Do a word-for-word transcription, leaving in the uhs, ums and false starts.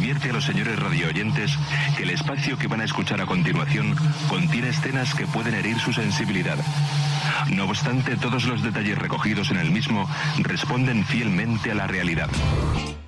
advierte a los señores radioyentes que el espacio que van a escuchar a continuación contiene escenas que pueden herir su sensibilidad. No obstante, todos los detalles recogidos en el mismo responden fielmente a la realidad.